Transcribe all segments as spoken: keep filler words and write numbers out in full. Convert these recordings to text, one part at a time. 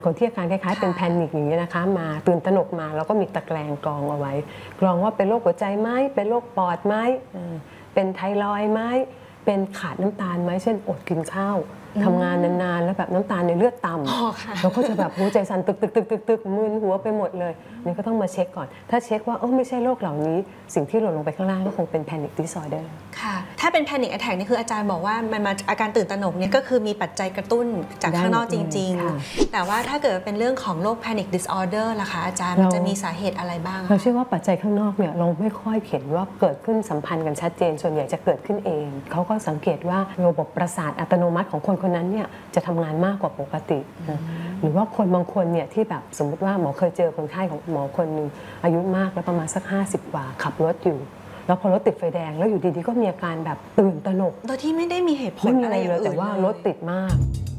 คนที่อาการคล้ายๆเป็นแพนิคอย่างนี้นะคะมาตื่นตระหนกมาแล้วก็มีตะแกรงกรองเอาไว้กรองว่าเป็นโรคหัวใจไหมเป็นโรคปอดไหมเป็นไทรอยด์ไหมเป็นขาดน้ำตาลไหมเช่นอดกินข้าวทำงานนานๆแล้วแบบน้ำตาลในเลือดต่ำเราก็จะแบบหัวใจสั่นตึกตึกตึกตึกตึกมึนหัวไปหมดเลยนี่ก็ต้องมาเช็คก่อนถ้าเช็คว่าเออไม่ใช่โรคเหล่านี้สิ่งที่หล่นลงไปข้างล่างก็คงเป็น panic disorder ค่ะถ้าเป็น panic attack นี่คืออาจารย์บอกว่ามันมาอาการตื่นตระหนกเนี่ยก็คือมีปัจจัยกระตุ้นจากข้างนอกจริงๆแต่ว่าถ้าเกิดเป็นเรื่องของโรค panic disorder ล่ะคะอาจารย์มันจะมีสาเหตุอะไรบ้างเราเชื่อว่าปัจจัยข้างนอกเนี่ยเราไม่ค่อยเห็นว่าเกิดขึ้นสัมพันธ์กันชัดเจนส่วนใหญ่จะเกิดขึ้นเองเขาก็สังเกตว่าระบบประสาทอัตโนมัติของคนคนนั้นเนี่ยจะทำงานมากกว่าปกติหรือว่าคนบางคนเนี่ยที่แบบสมมติว่าหมอเคยเจอคนไข้ของหมอคนหนึ่งอายุมากแล้วประมาณสักห้าสิบกว่าขับรถอยู่แล้วพอรถติดไฟแดงแล้วอยู่ดีๆก็มีอาการแบบตื่นตระหนกโดยที่ไม่ได้มีเหตุผลอะไรเลยแต่ว่ารถติดมาก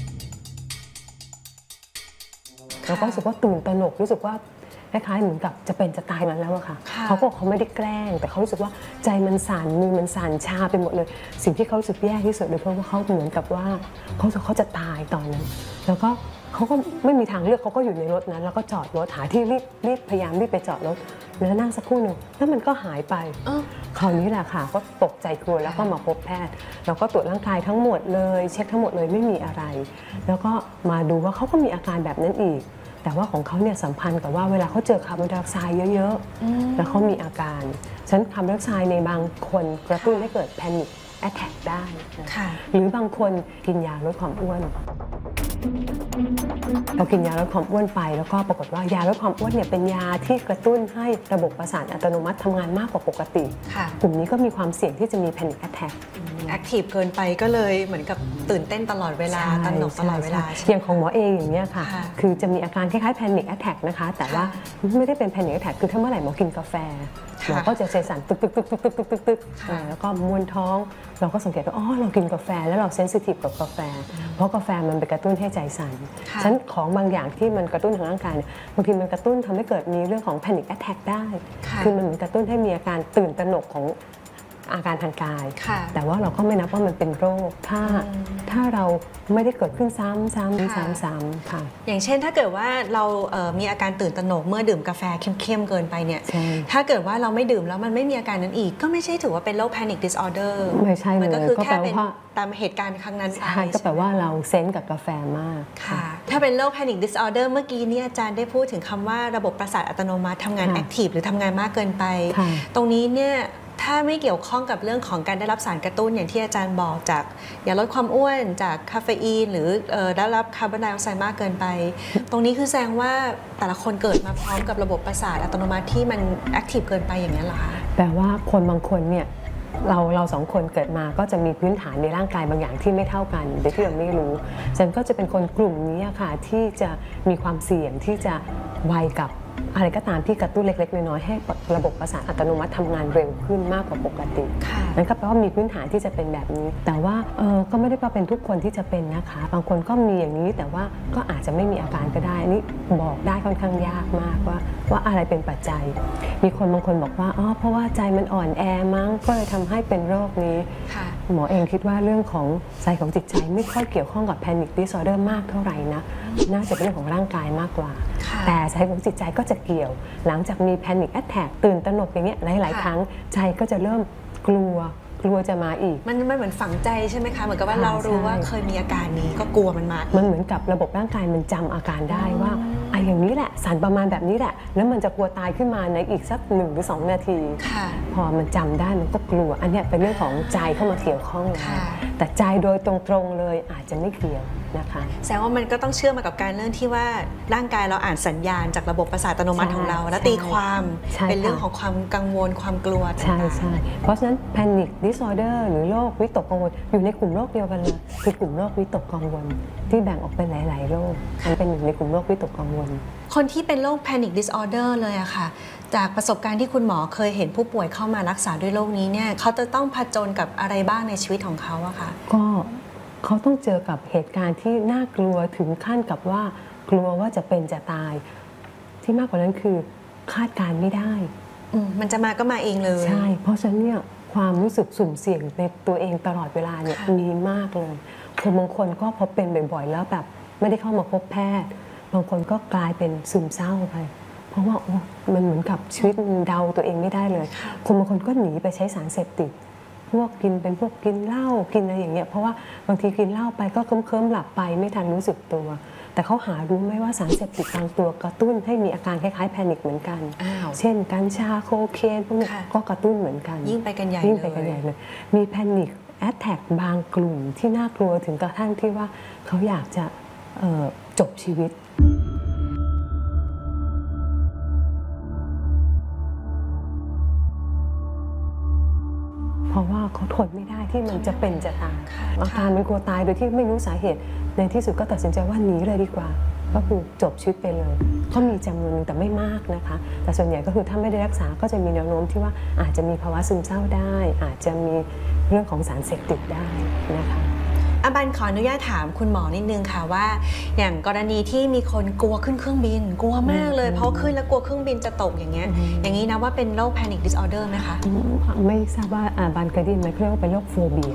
แล้วก็รู้สึกว่าตื่นตระหนกรู้สึกว่าคล้ายๆเหมือนกับจะเป็นจะตายมันแล้วอะค่ะเขาก็เขาไม่ได้แกล้งแต่เขารู้สึกว่าใจมันสั่นมือมันสั่นชาไปหมดเลยสิ่งที่เขารู้สึกแย่ที่สุดเลยเพราะว่าเขาเหมือนกับว่าเขาเขาจะตายตอนนั้นแล้วก็เขาก็ไม่มีทางเลือกเขาก็อยู่ในรถนั้นแล้วก็จอดรถหาที่รีบรีบพยายามรีบไปจอดรถแล้วนั่งสักครู่หนึ่งแล้วมันก็หายไปคราวนี้แหละค่ะก็ตกใจกลัวแล้วก็มาพบแพทย์แล้วก็ตรวจร่างกายทั้งหมดเลยเช็คทั้งหมดเลยไม่มีอะไรแล้วก็มาดูว่าเขาก็มีอาการแบบนั้นอีกแต่ว่าของเขาเนี่ยสัมพันธ์กับว่าเวลาเขาเจอคาร์บอนไดออกไซด์เยอะๆแล้วเขามีอาการฉะนั้นคาร์บอนไดออกไซด์ในบางคนกระตุ้นให้เกิดแพนิคแอทแทคได้หรือบางคนกินยาลดความอ้วนเรากินยาลดความอ้วนไปแล้วก็ปรากฏว่ายาลดความอ้วนเนี่ยเป็นยาที่กระตุ้นให้ระบบประสาทอัตโนมัติทำงานมากกว่าปกติกลุ่มนี้ก็มีความเสี่ยงที่จะมีแพนิคแอทแทคแอคทีฟเกินไปก็เลยเหมือนกับตื่นเต้นตลอดเวลาตระหนกตลอดเวลาอย่างของหมอเองอย่างเงี้ยค่ะคือจะมีอาการคล้ายๆแพนิคแอทแทคนะคะแต่ว่าไม่ได้เป็นแพนิคแอทแทคคือถ้าเมื่อไหร่หมอกินกาแฟหมอก็จะใจสั่นตึกตึกตึกตึกตึกตึกตึกตึกแล้วก็มวนท้องเราก็สังเกตว่าอ๋อเรากินกาแฟแล้วเราเซนซิทีฟกับกาแฟเพราะกาแฟมันไปกระตุ้นให้ใจสั่นฉะนั้นของบางอย่างที่มันกระตุ้นทางร่างกายเนี่ยบางทีมันกระตุ้นทำให้เกิดมีเรื่องของแพนิคแอทแทคได้คือมันกระตุ้นให้มีอาการตื่นตระหนกของอาการทางกายแต่ว่าเราก็ไม่นับว่ามันเป็นโรคถ้าถ้าเราไม่ได้เกิดขึ้นซ้ำซ้ำซ้ำซ้ำค่ะอย่างเช่นถ้าเกิดว่าเรามีอาการตื่นตระหนกเมื่อดื่มกาแฟเข้มๆเกินไปเนี่ยถ้าเกิดว่าเราไม่ดื่มแล้วมันไม่มีอาการนั้นอีกก็ไม่ใช่ถือว่าเป็นโรค panic disorder ไม่ใช่เลยก็คือแค่เป็นตามเหตุการณ์ครั้งนั้นใช่ก็แปลว่าเราเซนส์กับกาแฟมากค่ะถ้าเป็นโรค panic disorder เมื่อกี้นี้อาจารย์ได้พูดถึงคำว่าระบบประสาทอัตโนมัติทำงาน active หรือทำงานมากเกินไปตรงนี้เนี่ยถ้าไม่เกี่ยวข้องกับเรื่องของการได้รับสารกระตุ้นอย่างที่อาจารย์บอกจากยาลดความอ้วนจากคาเฟอีนหรือได้รับคาร์บอนไดออกไซด์มากเกินไปตรงนี้คือแสดงว่าแต่ละคนเกิดมาพร้อมกับระบบประสาทอัตโนมัติที่มันแอคทีฟเกินไปอย่างนี้เหรอคะแปลว่าคนบางคนเนี่ยเราเราสองคนเกิดมาก็จะมีพื้นฐานในร่างกายบางอย่างที่ไม่เท่ากันโดยที่เราไม่รู้ฉันก็จะเป็นคนกลุ่มนี้ค่ะที่จะมีความเสี่ยงที่จะไวกับอะไรก็ตามที่กระตุ้นเล็กๆน้อยๆให้ระบบประสาทอัตโนมัติทำงานเร็วขึ้นมากกว่าปกตินั่นก็แปลว่ามีพื้นฐานที่จะเป็นแบบนี้แต่ว่าเออก็ไม่ได้เป็นทุกคนที่จะเป็นนะคะบางคนก็มีอย่างนี้แต่ว่าก็อาจจะไม่มีอาการก็ได้นี่บอกได้ค่อนข้างยากมากว่าว่าอะไรเป็นปัจจัยมีคนบางคนบอกว่าอ๋อเพราะว่าใจมันอ่อนแอมั้งก็เลยทำให้เป็นโรคนี้หมอเองคิดว่าเรื่องของใจของจิตใจไม่ค่อยเกี่ยวข้องกับ panic disorder มากเท่าไหร่นะน่าจะเป็นเรื่องของร่างกายมากกว่าแต่ใจของจิตใจก็จะเกี่ยวหลังจากมี panic attack ตื่นตระหนกอย่างเงี้ยหลายๆครั้งใจก็จะเริ่มกลัวกลัวจะมาอีกมันมันเหมือนฝังใจใช่ไหมคะเหมือนกับว่าเรารู้ว่าเคยมีอาการนี้ก็กลัวมันมามันเหมือนกับระบบร่างกายมันจำอาการได้ว่าไอ้อย่างนี้แหละสั่นประมาณแบบนี้แหละแล้วมันจะกลัวตายขึ้นมาในอีกสักหนึ่งหรือสองนาทีพอมันจำได้มันก็กลัวอันนี้เป็นเรื่องของใจเข้ามาเกี่ยวข้องนะแต่ใจโดยตรงๆเลยอาจจะไม่เกี่ยวนะคะแสดงว่ามันก็ต้องเชื่อมมากับการเรื่องที่ว่าร่างกายเราอ่านสัญญาณจากระบบประสาทอัตโนมัติของเราและตีความเป็นเรื่องของความกังวลความกลัวใช่ใช่เพราะฉะนั้น panic disorder หรือโรควิตกกังวลอยู่ในกลุ่มโรคเดียวกันเลยคือกลุ่มโรควิตกกังวลที่แบ่งออกเป็นหลายๆโรคมันเป็นหนึ่งในกลุ่มโรควิตกกังวลคนที่เป็นโรค panic disorder เลยอะค่ะจากประสบการณ์ที่คุณหมอเคยเห็นผู้ป่วยเข้ามารักษาด้วยโรคนี้เนี่ยเขาจะต้องผจญกับอะไรบ้างในชีวิตของเขาอะค่ะก็เขาต้องเจอกับเหตุการณ์ที่น่ากลัวถึงขั้นกับว่ากลัวว่าจะเป็นจะตายที่มากกว่านั้นคือคาดการไม่ได้มันจะมาก็มาเองเลยใช่เพราะฉะนั้นเนี่ยความรู้สึกสุ่มเสี่ยงในตัวเองตลอดเวลาเนี่ยมีมากเลยคนบางคนก็พอเป็นบ่อยๆแล้วแบบไม่ได้เข้ามาพบแพทย์บางคนก็กลายเป็นซึมเศร้าไปเพราะว่าโอ้มันเหมือนกับชีวิตเดาตัวเองไม่ได้เลยคนบางคนก็หนีไปใช้สารเสพติดพวกกินเป็นพวกกินเหล้ากินอะไรอย่างเงี้ยเพราะว่าบางทีกินเหล้าไปก็เคลิ้มๆหลับไปไม่ทันรู้สึกตัวแต่เขาหารู้ไหมว่าสารเสพติดบางตัวกระตุ้นให้มีอาการคล้ายๆแพนิคเหมือนกันเช่นกัญชาโคเคนพวกนี้ก็กระตุ้นเหมือนกันยิ่งไปกันใหญ่ยิ่งไปกันใหญ่เลยมีแพนิคแอทแทกบางกลุ่มที่น่ากลัวถึงกระทั่งที่ว่าเขาอยากจะจบชีวิตเพราะว่าเขาทนไม่ได้ที่มันจะเป็นจะตายอาการมันกลัวตายโดยที่ไม่รู้สาเหตุในที่สุดก็ตัดสินใจว่าหนีเลยดีกว่าก็คือจบชีวิตไปเลยเขามีจำนวนนึงแต่ไม่มากนะคะแต่ส่วนใหญ่ก็คือถ้าไม่ได้รักษาก็จะมีแนวโน้มที่ว่าอาจจะมีภาวะซึมเศร้าได้อาจจะมีเรื่องของสารเสพติดได้นะคะอาบันขออนุญาตถามคุณหมอนิดนึงค่ะว่าอย่างกรณีที่มีคนกลัวขึ้นเครื่องบินกลัวมากเลยเพราะขึ้นแล้วกลัวเครื่องบินจะตกอย่างเงี้ยอย่างนี้นะว่าเป็นโรค Panic Disorder ไหมคะไม่ทราบว่าอาบันเคยได้ยินไหมเรียกว่าเป็นโรคโฟเบีย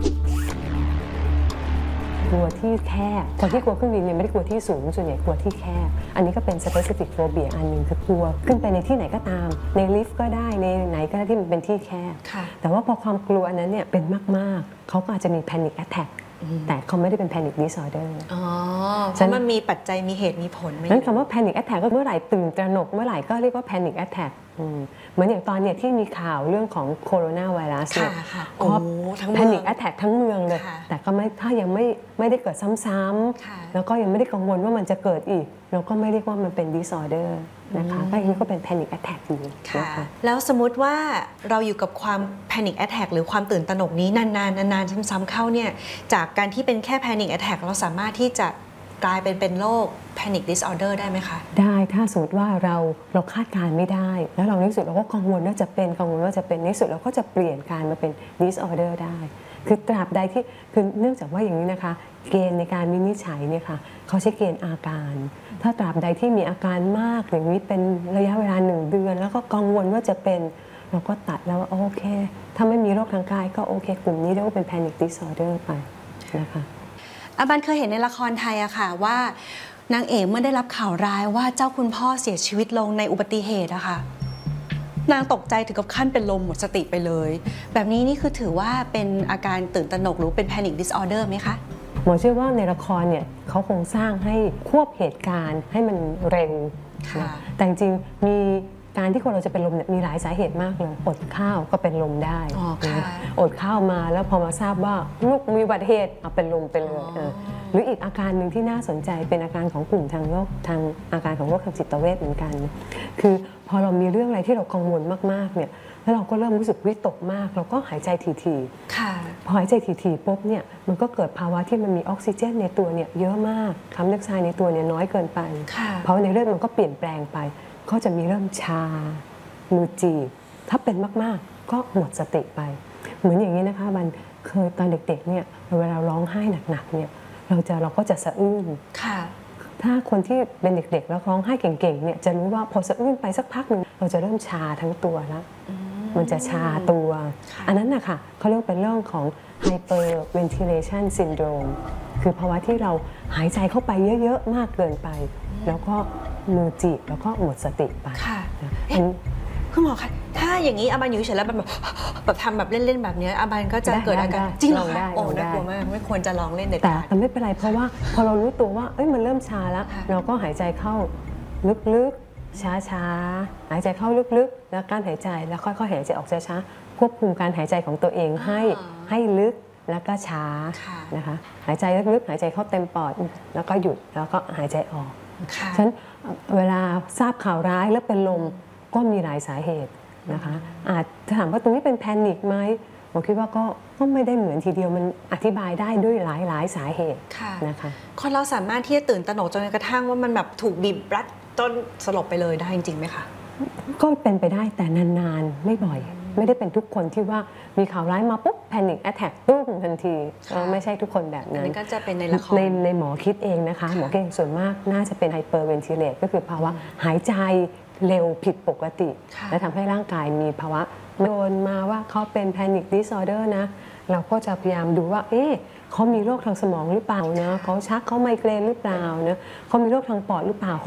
กลัวที่แคบคนที่กลัวเครื่องบินเนี่ยไม่ได้กลัวที่สูงส่วนใหญ่กลัวที่แคบอันนี้ก็เป็น specific phobia อันนึงคือกลัวขึ้นไปในที่ไหนก็ตามในลิฟต์ก็ได้ในไหนก็ได้ที่มันเป็นที่แคบแต่ว่าพอความกลัวอันนั้นเนี่ยเป็นมากๆเขาก็อาจจะมี panic attackแต่เขาไม่ได้เป็น panic disorder อ๋อเพราะมันมีปัจจัยมีเหตุมีผลนั้นคำว่า panic attack ก็เมื่อไหร่ตื่นตระหนกเมื่อไหร่ก็เรียกว่า panic attack เหมือนอย่างตอนเนี่ยที่มีข่าวเรื่องของโคโรนาไวรัสเนี่ยก็แพนิคแอทแทกทั้งเมืองเลยแต่ก็ไม่ถ้ายังไม่ไม่ได้เกิดซ้ำๆแล้วก็ยังไม่ได้กังวลว่ามันจะเกิดอีกเราก็ไม่เรียกว่ามันเป็น disorder นะคะก็อย่างนี้ก็เป็น panic attack อยู่นะคะแล้วสมมติว่าเราอยู่กับความ panic attack หรือความตื่นตระหนกนี้นานๆนานๆซ้ำๆเข้าเนี่ยจากการที่เป็นแค่ panic attack เราสามารถที่จะกลายเป็นเป็นโรค panic disorder ได้ไหมคะได้ถ้าสมมติว่าเราเราคาดการณ์ไม่ได้แล้วเราในที่สุดเราก็กังวลว่าจะเป็นกังวลว่าจะเป็นในที่สุดเราก็จะเปลี่ยนการมาเป็น disorder ได้คือตราบใดที่คือเนื่องจากว่าอย่างนี้นะคะเกณฑ์ในการวินิจฉัยเนี่ยค่ะเขาใช้เกณฑ์อาการถ้าตราบใดที่มีอาการมากอย่างนี้เป็นระยะเวลาหนึ่งเดือนแล้วก็กังวลว่าจะเป็นเราก็ตัดแล้วว่าโอเคถ้าไม่มีโรคทางกายก็โอเคกลุ่มนี้เรียกว่าเป็น panic disorder ไปนะคะอาบันเคยเห็นในละครไทยอะค่ะว่านางเอกเมื่อได้รับข่าวร้ายว่าเจ้าคุณพ่อเสียชีวิตลงในอุบัติเหตุอะค่ะนางตกใจถึงกับขั้นเป็นลมหมดสติไปเลยแบบนี้นี่คือถือว่าเป็นอาการตื่นตระหนกหรือเป็น panic disorder ไหมคะหมอเชื่อว่าในละครเนี่ยเขาคงสร้างให้ควบเหตุการณ์ให้มันเร็วแต่จริงๆมีการที่คนเราจะเป็นลมเนี่ยมีหลายสาเหตุมากเลยอดข้าวก็เป็นลมได้อดข้าวมาแล้วพอมาทราบว่าลูกมีอุบัติเหตุเอาเป็นลมไปเลยหรืออีกอาการหนึ่งที่น่าสนใจเป็นอาการของกลุ่มทางโรคทางอาการของโรคทางจิตเวชเหมือนกันคือพอเรามีเรื่องอะไรที่เรากังวลมากๆเนี่ยแล้วเราก็เริ่มรู้สึกวิตกมากเราก็หายใจถี่ๆพอหายใจถี่ๆปุ๊บเนี่ยมันก็เกิดภาวะที่มันมีออกซิเจนในตัวเนี่ยเยอะมากคาร์บอนไดออกไซด์ในตัวเนี่ยน้อยเกินไปเพราะในเลือดมันก็เปลี่ยนแปลงไปก็จะมีเริ่มชามือจีบถ้าเป็นมากๆก็หมดสติไปเหมือนอย่างนี้นะคะมันเคยตอนเด็กๆเนี่ยเวลาร้องไห้หนักๆเนี่ยเราจะเราก็จะสะอื้นถ้าคนที่เป็นเด็กๆแล้วร้องไห้เก่งๆเนี่ยจะรู้ว่าพอสะอื้นไปสักพักหนึ่งเราจะเริ่มชาทั้งตัวแล้วมันจะชาตัวอันนั้นนะคะเขาเรียกเป็นเรื่องของ hyperventilation syndrome คือภาวะที่เราหายใจเข้าไปเยอะๆมากเกินไปแล้วก็มือจีบแล้วก็หมดสติไปค่ะคุณหมอคะถ้าอย่างนี้อาบันอยู่เฉยแล้วแบบแบบทำแบบเล่นๆแบบนี้อาบันก็จะเกิดอาการจริงเหรอคะโอ้น่ากลัวมากไม่ควรจะลองเล่นเด็ดขาดแต่ไม่เป็นไรเพราะว่าพอเรารู้ตัวว่าเอ้ยมันเริ่มชาแล้วเราก็หายใจเข้าลึกๆช้าๆหายใจเข้าลึกๆแล้วการหายใจแล้วค่อยๆหายใจออกช้าๆควบคุมการหายใจของตัวเองให้ให้ลึกแล้วก็ช้านะคะหายใจลึกๆหายใจเข้าเต็มปอดแล้วก็หยุดแล้วก็หายใจออกฉะนั้นเวลาทราบข่าวร้ายแล้วเป็นลมก็มีหลายสาเหตุนะคะอาจจะถามว่าตรงนี้เป็นแพนิคไหมผมคิดว่าก็ก็ไม่ได้เหมือนทีเดียวมันอธิบายได้ด้วยหลายหลายสาเหตุนะคะคนเราสามารถที่จะตื่นตระหนกจนกระทั่งว่ามันแบบถูกบีบรัดจนสลบไปเลยได้จริงไหมคะก็เป็นไปได้แต่นานๆไม่บ่อยไม่ได้เป็นทุกคนที่ว่ามีข่าวร้ายมาปุ๊บแพนิคแอทแทกตุ้มทันทีไม่ใช่ทุกคนแบบนั้นก็จะเป็นในละครในในหมอคิดเองนะคะหมอเก่งส่วนมากน่าจะเป็นไฮเปอร์เวนทิเลตก็คือภาวะหายใจเร็วผิดปกติและทำให้ร่างกายมีภาวะโดนมาว่าเขาเป็นแพนิคดิสออเดอร์นะเราก็จะพยายามดูว่าเอ๊ะเขามีโรคทางสมองหรือเปล่าเนะเขาชักเขาไมเกรนหรือเปล่าเนะเขามีโรคทางปอดหรือเปล่า